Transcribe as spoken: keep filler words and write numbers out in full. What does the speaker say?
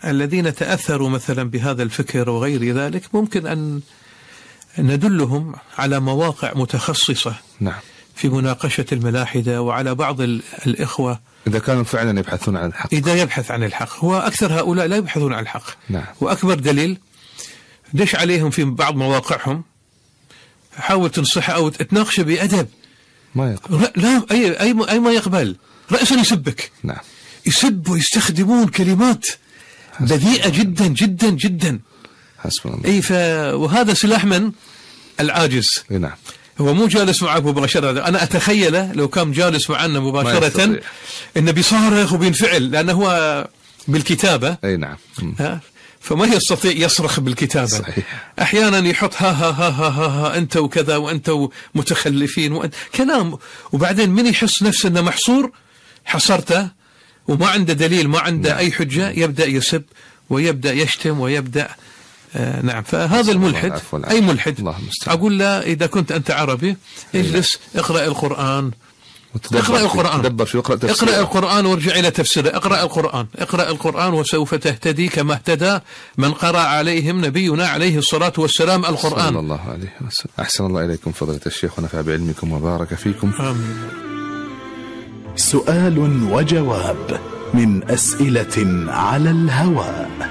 الذين تأثروا مثلا بهذا الفكر وغير ذلك ممكن أن ندلهم على مواقع متخصصة نعم في مناقشة الملاحدة، وعلى بعض الإخوة إذا كانوا فعلا يبحثون عن الحق. إذا يبحث عن الحق، هو أكثر هؤلاء لا يبحثون عن الحق. نعم. وأكبر دليل دش عليهم في بعض مواقعهم، حاول تنصحه أو تناقشه بأدب، ما يقبل. لا أي أي أي ما يقبل، رأسا يسبك. نعم. يسب ويستخدمون كلمات بذيئة جدا جدا جدا. حسبنا الله. أي ف وهذا سلاح من العاجز. نعم. هو مو جالس معه مباشرة، أنا أتخيله لو كان جالس معنا مباشرة إنه بيصارخ وبينفعل، لأنه هو بالكتابة. أي نعم. ها؟ فما يستطيع يصرخ بالكتابة. صحيح. أحيانا يحط ها ها ها ها ها, ها أنت وكذا وأنت متخلفين وأنت كلام، وبعدين من يحس نفسه أنه محصور حصرته وما عنده دليل، ما عنده نعم. أي حجة، يبدأ يسب ويبدأ يشتم ويبدأ آه نعم. فهذا الملحد أي ملحد أقول له إذا كنت أنت عربي اجلس اقرأ القرآن، اقرأ القرآن تدبر في اقرأ تفسيره. اقرأ القرآن وارجع إلى تفسيره. اقرأ القرآن اقرأ القرآن وسوف تهتدي كما اهتدى من قرأ عليهم نبينا عليه الصلاة والسلام القرآن. صلى الله عليه وسلم. أحسن الله إليكم فضيلة الشيخ ونفع بعلمكم وبارك فيكم. آمين. سؤال وجواب من أسئلة على الهواء.